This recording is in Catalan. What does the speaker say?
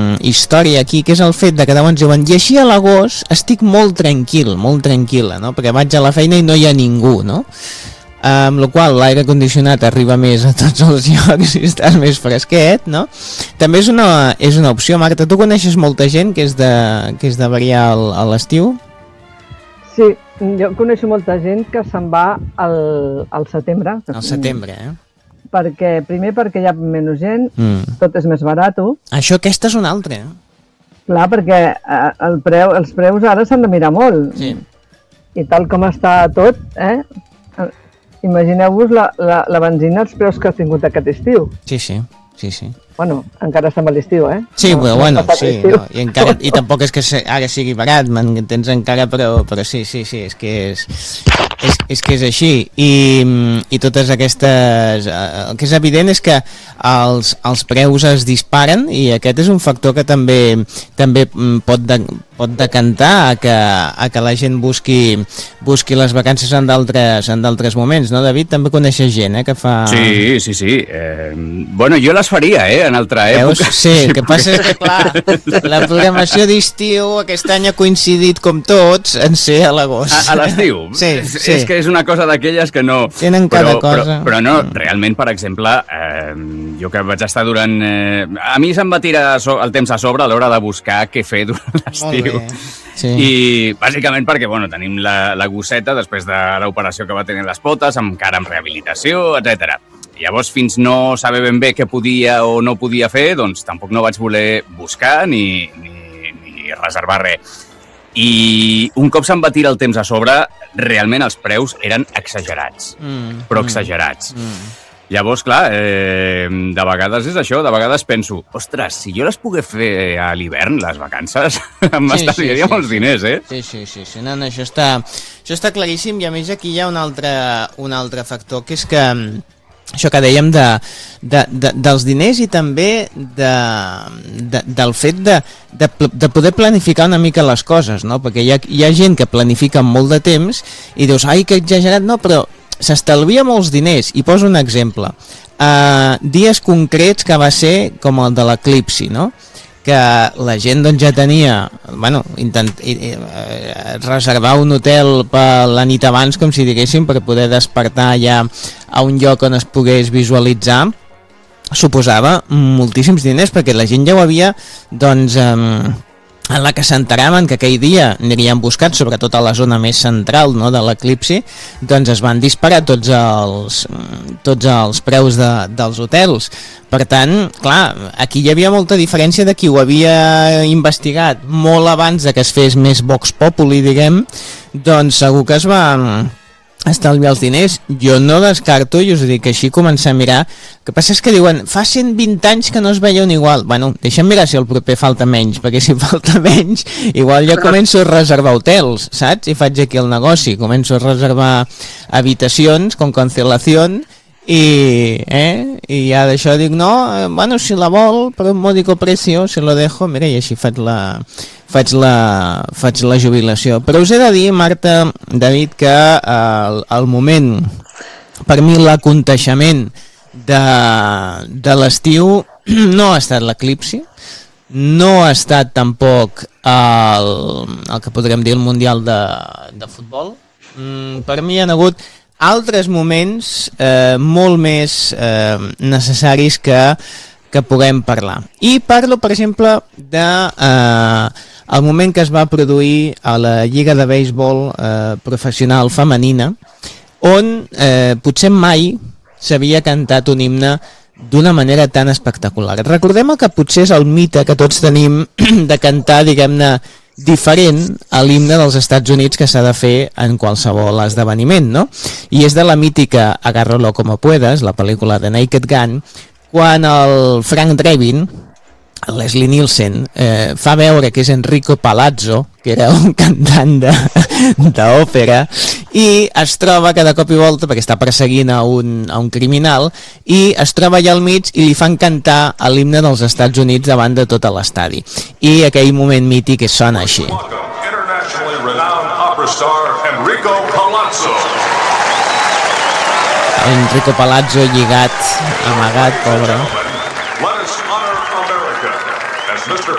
història aquí, que és el fet de que llavors diuen, i així a l'agost estic molt tranquil·la, no? Perquè vaig a la feina i no hi ha ningú, no? Amb la qual l'aire condicionat arriba més a tots els llocs i estàs més fresquet, no? També és una opció. Marta, tu coneixes molta gent que és de variar a l'estiu? Sí, jo coneixo molta gent que se'n va al setembre. Al setembre, perquè hi ha menys gent, tot és més barat. Aquesta és una altra. Clar, perquè els preus ara s'han de mirar molt. Sí. I tal com està tot, imagineu-vos la benzina, els preus que ha tingut aquest estiu. Sí. Bueno, encara estem a l'estiu, Sí, sí. No, i tampoc és que ara sigui barat, m'entens encara, però sí, és que és així. I totes aquestes... El que és evident és que els preus es disparen i aquest és un factor que també pot decantar a que la gent busqui les vacances en d'altres moments, no, David? També coneixes gent, que fa... Sí. Bueno, jo les faria, en altra època. Sí, el que passa és que, clar, la programació d'estiu aquest any ha coincidit, com tots, en ser a l'agost. A l'estiu? Sí. És que és una cosa d'aquelles que no... Tenen cada cosa. Però no, realment, per exemple, jo que vaig estar durant... A mi se'm va tirar el temps a sobre a l'hora de buscar què fer durant l'estiu. Sí. I bàsicament perquè tenim la gosseta després de l'operació que va tenir les potes, encara amb rehabilitació, etc. Llavors, fins no saber ben bé què podia o no podia fer, doncs tampoc no vaig voler buscar ni reservar res. I un cop se'm va tirar el temps a sobre, realment els preus eren exagerats, però exagerats. Llavors, clar, de vegades és això, de vegades penso, ostres, si jo les pogués fer a l'hivern, les vacances, m'estalviaria molts diners, Sí, no, això està claríssim, i a més aquí hi ha un altre factor, que és que això que dèiem dels diners i també del fet de poder planificar una mica les coses, no? Perquè hi ha gent que planifica amb molt de temps i dius, ai, que exagerat, no, però s'estalvia molts diners. I poso un exemple. Dies concrets que va ser com el de l'eclipsi, no? Que la gent doncs ja tenia reservar un hotel per la nit abans, com si diguéssim, per poder despertar ja a un lloc on es pogués visualitzar, suposava moltíssims diners, perquè la gent ja ho havia en la que s'enteraven que aquell dia anirien buscats, sobretot a la zona més central, no, de l'eclipsi, doncs es van disparar tots els preus dels hotels. Per tant, clar, aquí hi havia molta diferència de qui ho havia investigat molt abans de que es fes més Vox Populi, diguem, doncs segur que es va estalviar els diners. Jo no descarto, i us dic que així començar a mirar. El que passa és que diuen, fa 120 anys que no es veien igual. Bueno, deixa'm mirar si el proper falta menys, perquè si falta menys, igual jo començo a reservar hotels, saps? I faig aquí el negoci, començo a reservar habitacions con cancel·lació, i ja d'això dic, no, bueno, si la vol, per un módico precio, se lo dejo, mira, i així faig la jubilació. Però us he de dir, Marta, David, que al moment, per mi, l'aconteixement de l'estiu no ha estat l'eclipsi, no ha estat tampoc el que podríem dir el Mundial de futbol. Per mi hi ha hagut altres moments molt més necessaris que puguem parlar. I parlo, per exemple, el moment que es va produir a la Lliga de Béisbol professional femenina, on potser mai s'havia cantat un himne d'una manera tan espectacular. Recordem que potser és el mite que tots tenim de cantar, diguem-ne, diferent a l'himne dels Estats Units que s'ha de fer en qualsevol esdeveniment, no? I és de la mítica Agárralo como puedas, la pel·lícula de Naked Gun, quan el Frank Drebin, el Leslie Nielsen, fa veure que és Enrico Palazzo, que era un cantant d'òpera, i es troba que de cop i volta, perquè està perseguint a un criminal, i es troba allà al mig i li fan cantar l'himne dels Estats Units davant de tot l'estadi. I aquell moment mític sona així. Enrico Palazzo lligat, amagat, pobre.